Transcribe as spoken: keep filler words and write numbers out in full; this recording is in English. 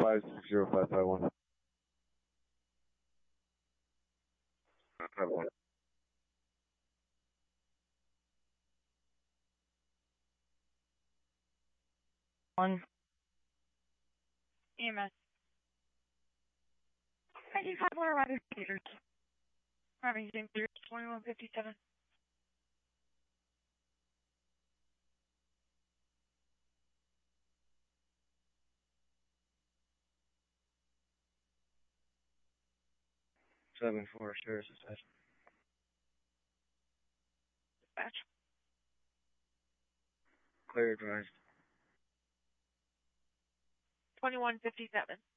five six zero five five one. Five one. One. E M S. ninety-five Water Rider Peters. Driving James Peters, twenty-one fifty-seven. Seven four, Sheriff's Dispatch. Dispatch. Clear advised. twenty-one fifty-seven.